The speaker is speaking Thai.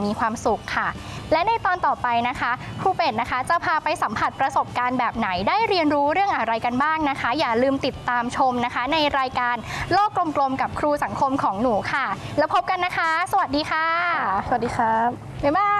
มีความสุขค่ะและในตอนต่อไปนะคะครูเป็ดนะคะจะพาไปสัมผัสประสบการณ์แบบไหนได้เรียนรู้เรื่องอะไรกันบ้างนะคะอย่าลืมติดตามชมนะคะในรายการโลกกลมๆกับครูสังคมของหนูค่ะแล้วพบกันนะคะสวัสดีค่ะสวัสดีครับบ๊ายบาย